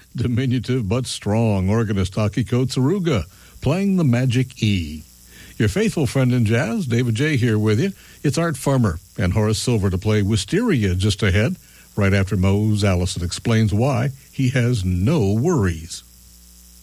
Diminutive but strong organist Akiko Tsuruga playing the Magic E. Your faithful friend in jazz, David J. here with you. It's Art Farmer and Horace Silver to play Wisteria just ahead, right after Mose Allison explains why he has no worries.